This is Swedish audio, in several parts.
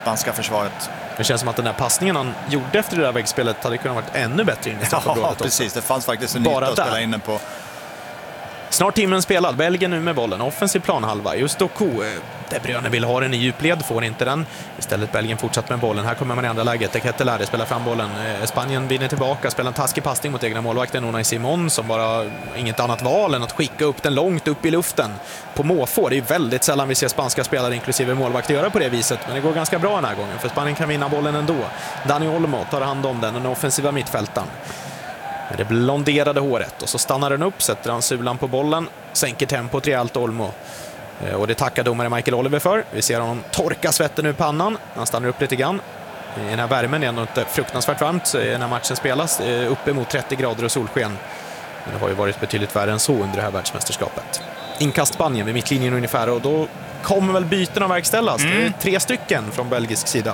spanska försvaret. Det känns som att den där passningen han gjorde efter det där väggspelet hade kunnat varit ännu bättre in i straffområdet. Ja, precis. Det fanns faktiskt en yta att spela in den på. Snart timmen spelad. Belgien nu med bollen. Offensiv planhalva. Just Doku. De Bruyne vill ha den i djupled. Får inte den. Istället Belgien fortsatt med bollen. Här kommer man i andra läget. Ketelaere spelar fram bollen. Spanien vinner tillbaka. Spelar en taskig passning mot egna målvakten Unai Simon som bara inget annat val än att skicka upp den långt upp i luften på måfå. Det är väldigt sällan vi ser spanska spelare inklusive målvakter göra på det viset. Men det går ganska bra den här gången. För Spanien kan vinna bollen ändå. Dani Olmo tar hand om den offensiva mittfältaren. Med det blonderade håret och så stannar den upp, sätter han sulan på bollen, sänker tempot rejält Olmo. Och det tackar domare Michael Oliver för. Vi ser honom torka svetten ur pannan. Han stannar upp lite grann. I den här värmen är det inte fruktansvärt varmt när matchen spelas. Uppemot 30 grader och solsken. Men det har ju varit betydligt värre än så under det här världsmästerskapet. Inkast Spanien vid mittlinjen ungefär och då kommer väl byten att verkställas. Det är 3 stycken från belgisk sida.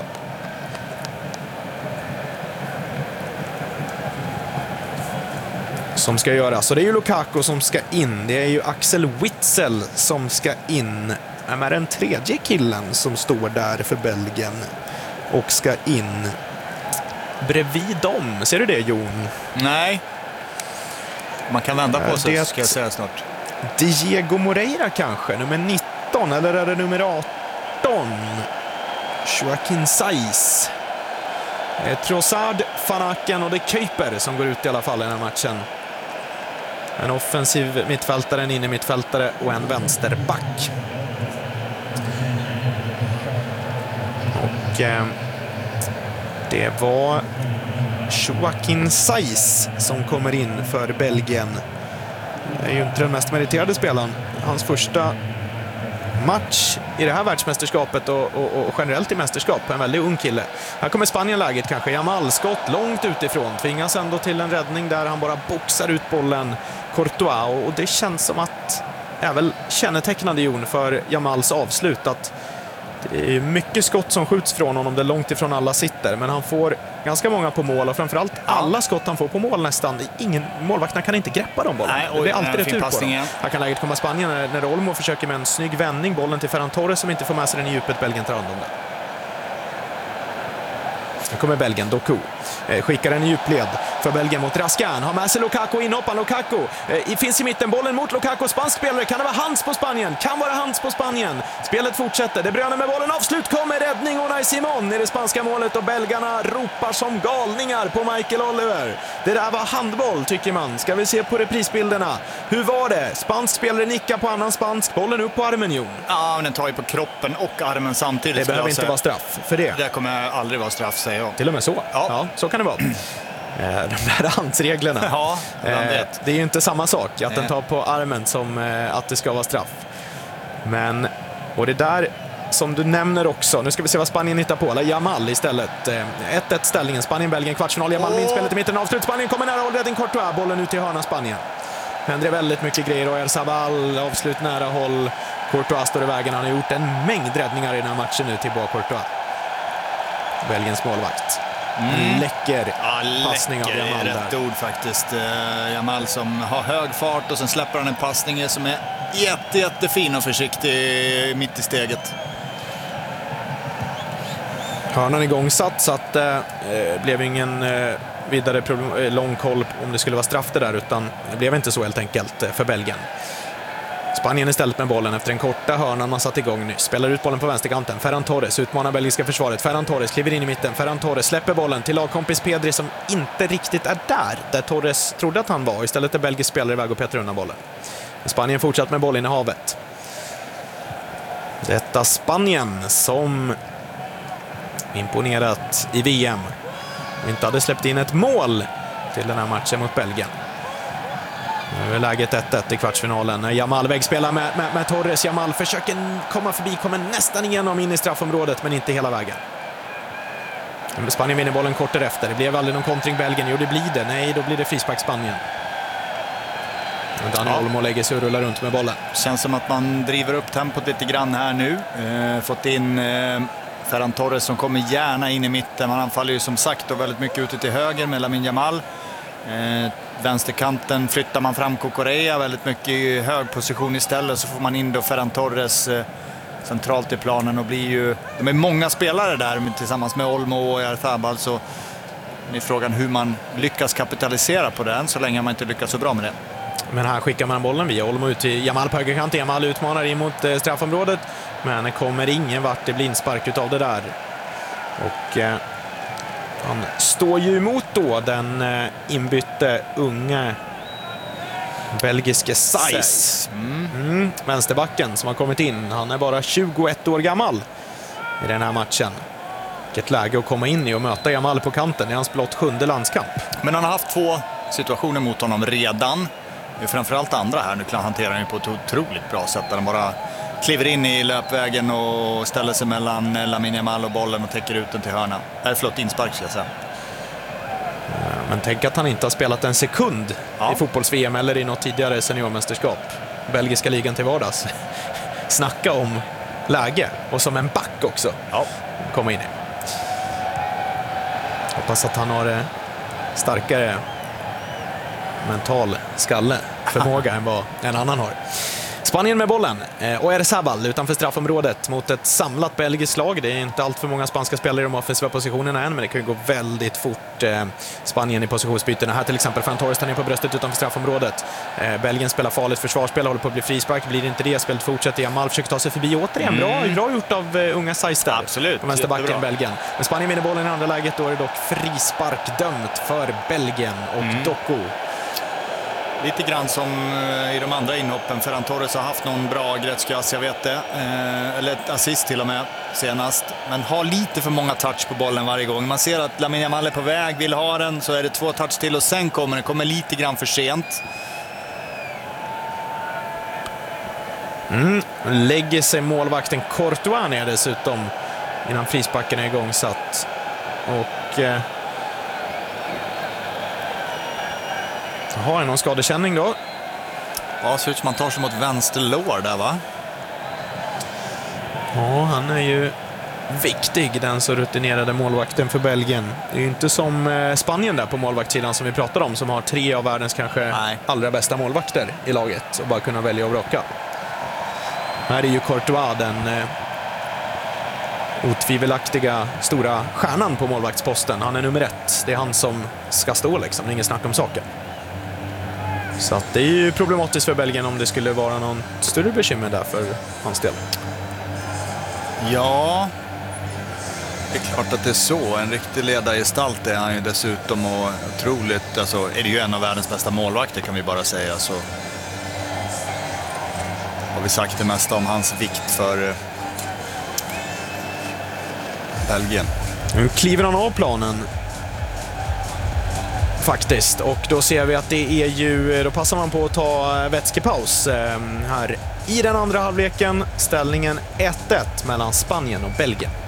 Som ska göra. Så det är ju Lukaku som ska in. Det är ju Axel Witsel som ska in. Men den tredje killen som står där för Belgien och ska in bredvid dem. Ser du det, Jon? Nej. Man kan vända på sig, ska jag säga snart. Diego Moreira kanske, nummer 19, eller är det nummer 18? Joaquin Saiz. Trossard, Van Aken och det är Kuiper som går ut i alla fall i den här matchen. En offensiv mittfältare, en inne mittfältare och en vänsterback. Och det var Joaquin Saiz som kommer in för Belgien. Det är ju inte den mest meriterade spelaren. Hans första match i det här världsmästerskapet och generellt i mästerskap. En väldigt ung kille. Här kommer Spanien läget kanske. Yamal skott långt utifrån. Tvingas ändå till en räddning där han bara boxar ut bollen. Courtois. Och det känns som att är väl kännetecknande, Jon, för Yamals avslut att det är mycket skott som skjuts från honom där långt ifrån alla sitter. Men han får ganska många på mål och framförallt alla skott han får på mål nästan. Målvakterna kan inte greppa de bollen. Nej, det är alltid rätt ut på dem. Här kan läget komma Spanien när Olmo försöker med en snygg vändning. Bollen till Ferran Torres som inte får med sig den i djupet. Belgien tar hand om det. Nu kommer Belgien, Doku. Skickar en i djupled för Belgien mot Raskan. Har med sig Lukaku, inhopparen Lukaku. Finns i mitten, bollen mot Lukaku, spansk spelare. Kan det vara hands på Spanien? Kan vara hands på Spanien. Spelet fortsätter, De Bruyne med bollen. Avslut kommer räddning, Unai Simon i det spanska målet och belgarna ropar som galningar på Michael Oliver. Det där var handboll, tycker man. Ska vi se på reprisbilderna. Hur var det? Spansk spelare nickar på annan spansk. Bollen upp på armen, Jon. Ja, men den tar ju på kroppen och armen samtidigt. Det behöver inte vara straff för det. Det kommer aldrig vara straff, säger jag. Till och med så. Ja, så kan det vara. De där handsreglerna. Ja, det är ju inte samma sak att den tar på armen som att det ska vara straff. Men, och det där som du nämner också, nu ska vi se vad Spanien hittar på. Yamal istället. 1-1 ställningen. Spanien-Belgien, kvartsfinal. Yamal med inspelet i mitten, avslut. Spanien kommer nära, hållräddning Courtois. Bollen ut i hörna Spanien. Händer väldigt mycket grejer och Oyarzabal avslut nära håll. Courtois står i vägen. Han har gjort en mängd räddningar i den här matchen nu till Courtois. Belgiens målvakt. Läcker passning av Yamal där. Rätt ord faktiskt. Yamal som har hög fart och sen släpper han en passning som är jättefin och försiktig mitt i steget. Hörnan igångsatt så att det blev ingen vidare lång koll om det skulle vara straff det där, utan det blev inte så helt enkelt för Belgien. Spanien istället med bollen efter en korta hörnan man satt igång nyss. Spelar ut bollen på vänsterkanten. Ferran Torres utmanar belgiska försvaret. Ferran Torres kliver in i mitten. Ferran Torres släpper bollen till lagkompis Pedri som inte riktigt är där Torres trodde att han var. Istället är belgisk spelare iväg och petar undan bollen. Spanien fortsatt med bollen i havet. Detta Spanien som imponerat i VM och inte hade släppt in ett mål till den här matchen mot Belgien. Nu är läget 1-1 i kvartsfinalen. Yamal vägspelar med Torres. Yamal försöker komma förbi, kommer nästan igenom in i straffområdet men inte hela vägen. Spanien vinner bollen kort därefter. Det blev aldrig någon kontring Belgien. Jo, det blir det. Nej, då blir det frispark Spanien. Dani Olmo lägger sig och rullar runt med bollen. Känns som att man driver upp tempot lite grann här nu. Fått in Ferran Torres som kommer gärna in i mitten. Han anfaller ju som sagt då väldigt mycket ute till höger med Lamine Yamal. Vänsterkanten flyttar man fram Cucurella väldigt mycket i hög position istället, så får man in då Ferran Torres centralt i planen och blir ju... De är många spelare där tillsammans med Olmo och Oyarzabal, så det är frågan hur man lyckas kapitalisera på det. Än så länge har man inte lyckats så bra med det. Men här skickar man bollen via Olmo ut till Jamal på högerkant. Jamal utmanar in mot straffområdet, men det kommer ingen vart. Det blir inspark utav det där. Och han står ju emot då den inbytte unge belgiske Saiz. Vänsterbacken som har kommit in. Han är bara 21 år gammal i den här matchen. Vilket läge att komma in i och möta Jamal på kanten i hans blott 7:e landskamp. Men han har haft 2 situationer mot honom redan. Framförallt andra här. Nu hanterar han ju på ett otroligt bra sätt. Han bara kliver in i löpvägen och ställer sig mellan Lamine Yamal och bollen och täcker ut den till hörna. Det är flott inspark, ska jag säga. Men tänk att han inte har spelat en sekund i fotbolls-VM eller i något tidigare seniormästerskap. Belgiska ligan till vardags. Snacka om läge. Och som en back också. Komma in i. Hoppas att han har starkare mental förmåga än vad en annan har. Spanien med bollen. Oyarzabal utanför straffområdet mot ett samlat belgiskt lag. Det är inte allt för många spanska spelare i de offensiva positionerna än, men det kan ju gå väldigt fort. Spanien i positionsbytena. Här till exempel Ferran Torres tar ner på bröstet utanför straffområdet. Belgien spelar farligt försvarsspel, håller på att bli frispark. Blir det inte det, spelet fortsätter. Jamal försöker ta sig förbi återigen. Bra gjort av unga Saiz där. Absolut. På vänsterbacken Belgien. Men Spanien vinner bollen i andra läget. Då är det dock frispark dömt för Belgien och Doku. Lite grann som i de andra inhoppen. Ferran Torres har haft någon bra Gretzky-ass, jag vet det. Eller ett assist till och med senast. Men har lite för många touch på bollen varje gång. Man ser att Lamine Yamal är på väg, vill ha den. Så är det 2 touch till och sen kommer lite grann för sent. Lägger sig målvakten Courtois ner dessutom innan frisparken är igångsatt. Och... har någon skadekänning då? Ja, ser ut som man tar sig mot vänster lår där, va? Ja, han är ju viktig, den så rutinerade målvakten för Belgien. Det är ju inte som Spanien där på målvaktssidan som vi pratade om, som har 3 av världens kanske allra bästa målvakter i laget och bara kunna välja och vraka. Här är ju Courtois den otvivelaktiga stora stjärnan på målvaktsposten. Han är nummer 1. Det är han som ska stå liksom, det är ingen snack om saken. Så att det är ju problematiskt för Belgien om det skulle vara någon större bekymmer där för hans del. Ja, det är klart att det är så. En riktig ledargestalt är han ju dessutom, och otroligt, alltså är det ju en av världens bästa målvakter kan vi bara säga. Så har vi sagt det mesta om hans vikt för Belgien. Nu kliver han av planen faktiskt, och då ser vi att det är ju, då passar man på att ta vätskepaus här i den andra halvleken. Ställningen 1-1 mellan Spanien och Belgien.